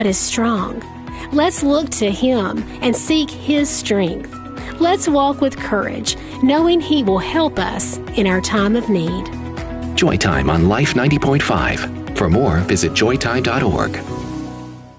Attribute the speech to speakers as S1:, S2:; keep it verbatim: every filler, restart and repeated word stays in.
S1: is strong. Let's look to Him and seek His strength. Let's walk with courage, knowing He will help us in our time of need.
S2: Joy Time on Life ninety point five. For more, visit joy time dot org.